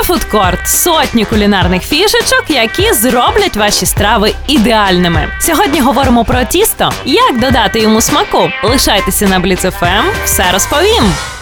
Фудкорт – сотні кулінарних фішечок, які зроблять ваші страви ідеальними. Сьогодні говоримо про тісто, як додати йому смаку. Лишайтеся на Бліц ФМ, все розповім.